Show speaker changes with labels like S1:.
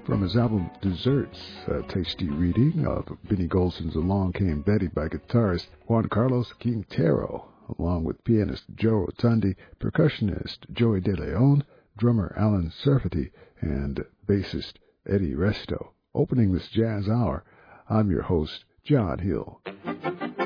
S1: From his album Desserts, a tasty reading of Benny Golson's Along Came Betty by guitarist Juan Carlos Quintero, along with pianist Joe Rotundi, percussionist Joey De Leon, drummer Alan Serfati, and bassist Eddie Resto. Opening this jazz hour, I'm your host, John Hill.